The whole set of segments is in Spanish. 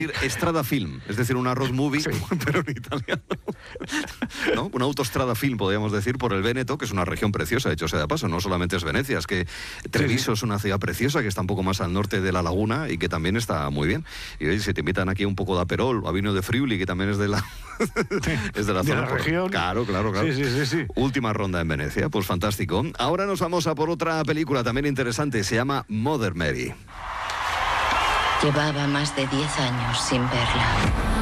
Strada Film, es decir, una road movie, sí, pero en italiano, ¿no? Una autostrada film, podríamos decir, por el Véneto, que es una región preciosa, de hecho sea de paso, no solamente es Venecia, es que Treviso es una ciudad preciosa que está un poco más al norte de la laguna y que también está muy bien. Y oye, si te invitan aquí un poco de Aperol, a vino de Friuli, que también es de la es de la zona, de la región. Claro. Sí. Última ronda en Venecia, pues fantástico. Ahora nos vamos a por otra película también interesante, se llama Mother Mary. Llevaba más de 10 años sin verla.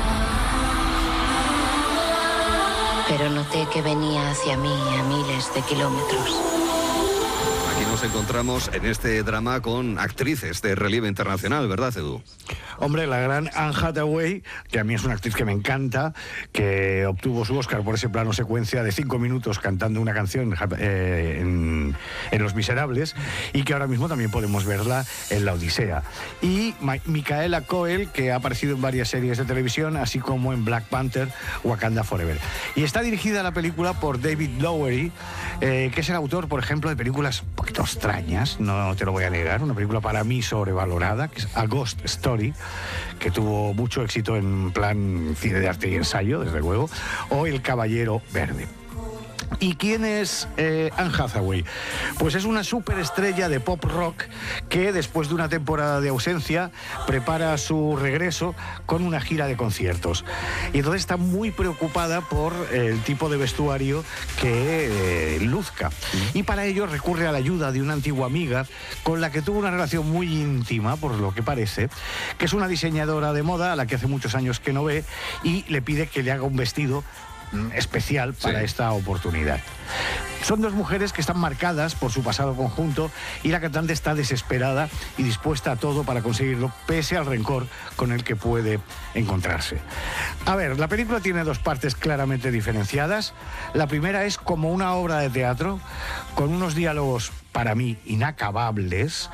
Pero noté que venía hacia mí a miles de kilómetros. Aquí nos encontramos en este drama con actrices de relieve internacional, ¿verdad, Edu? Hombre, la gran Anne Hathaway, que a mí es una actriz que me encanta, que obtuvo su Oscar por ese plano secuencia de 5 minutos cantando una canción en Los Miserables, y que ahora mismo también podemos verla en La Odisea. Y Micaela Coel, que ha aparecido en varias series de televisión, así como en Black Panther, Wakanda Forever. Y está dirigida la película por David Lowery, que es el autor, por ejemplo, de películas un poquito extrañas, no te lo voy a negar, una película para mí sobrevalorada, que es A Ghost Story, que tuvo mucho éxito en plan cine de arte y ensayo, desde luego, o El Caballero Verde. ¿Y quién es Anne Hathaway? Pues es una superestrella de pop rock que después de una temporada de ausencia prepara su regreso con una gira de conciertos. Y entonces está muy preocupada por el tipo de vestuario que luzca. Y para ello recurre a la ayuda de una antigua amiga con la que tuvo una relación muy íntima, por lo que parece, que es una diseñadora de moda a la que hace muchos años que no ve, y le pide que le haga un vestido especial para esta oportunidad. Son dos mujeres que están marcadas por su pasado conjunto, y la cantante está desesperada y dispuesta a todo para conseguirlo, pese al rencor con el que puede encontrarse. A ver, la película tiene dos partes claramente diferenciadas. La primera es como una obra de teatro, con unos diálogos para mí inacabables,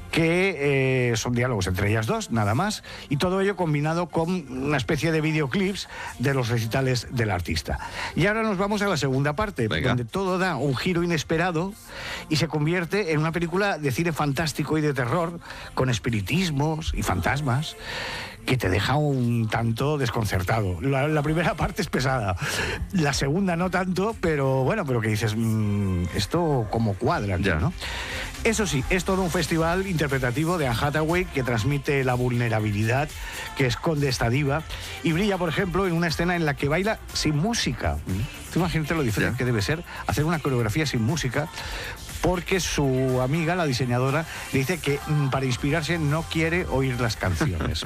que son diálogos entre ellas dos, nada más, y todo ello combinado con una especie de videoclips de los recitales del artista. Y ahora nos vamos a la segunda parte, donde todo da un giro inesperado y se convierte en una película de cine fantástico y de terror, con espiritismos y fantasmas, que te deja un tanto desconcertado. La primera parte es pesada, la segunda no tanto, pero bueno, pero que dices, esto como cuadra, ¿no? Eso sí, es todo un festival interpretativo de Anne Hathaway que transmite la vulnerabilidad que esconde esta diva, y brilla, por ejemplo, en una escena en la que baila sin música. Tú imagínate lo diferente que debe ser hacer una coreografía sin música, porque su amiga, la diseñadora, le dice que para inspirarse no quiere oír las canciones.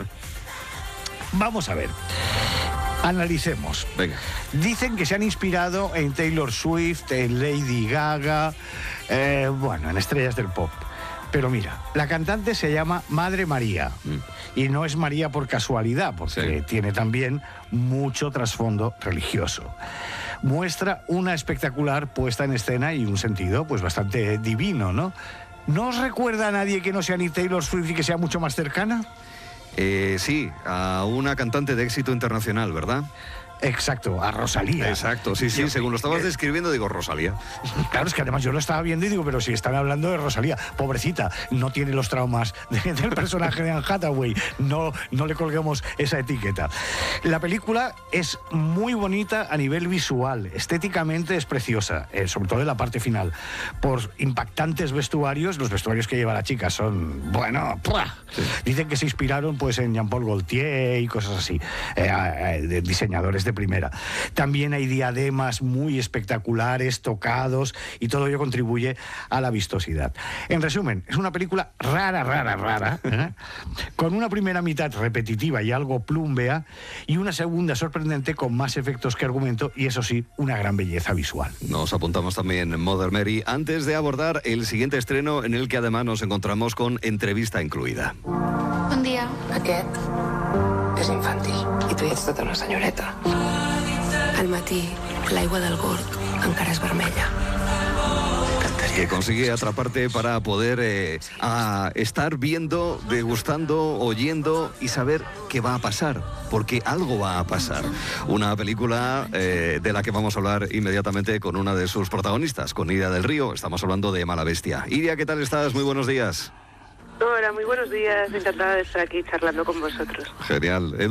Vamos a ver. Analicemos. Venga. Dicen que se han inspirado en Taylor Swift, en Lady Gaga, en estrellas del pop. Pero mira, la cantante se llama Madre María. Y no es María por casualidad, porque tiene también mucho trasfondo religioso. Muestra una espectacular puesta en escena y un sentido pues bastante divino, ¿no? ¿No os recuerda a nadie que no sea ni Taylor Swift y que sea mucho más cercana? Sí, a una cantante de éxito internacional, ¿verdad? Exacto, a Rosalía. Exacto, sí, según lo estabas describiendo, digo, Rosalía. Claro, es que además yo lo estaba viendo y digo, pero si están hablando de Rosalía, pobrecita, no tiene los traumas del personaje de Anne Hathaway, no le colguemos esa etiqueta. La película es muy bonita a nivel visual, estéticamente es preciosa, sobre todo en la parte final, por impactantes vestuarios. Los vestuarios que lleva la chica son, dicen que se inspiraron pues en Jean-Paul Gaultier y cosas así, de diseñadores de primera. También hay diademas muy espectaculares, tocados, y todo ello contribuye a la vistosidad. En resumen, es una película rara, con una primera mitad repetitiva y algo plúmbea, y una segunda sorprendente con más efectos que argumento, y eso sí, una gran belleza visual. Nos apuntamos también Mother Mary, antes de abordar el siguiente estreno, en el que además nos encontramos con entrevista incluida. Bon dia. Aquest és infantil i tu hi ets tota una senyoreta. Al matí, l'aigua del Gorg encara és vermella. Que consigue atraparte para poder estar viendo, degustando, oyendo y saber qué va a pasar, porque algo va a pasar. Una película de la que vamos a hablar inmediatamente con una de sus protagonistas, con Iria del Río. Estamos hablando de Mala Bestia. Iria, ¿qué tal estás? Muy buenos días. Hola, muy buenos días. Encantada de estar aquí charlando con vosotros. Genial.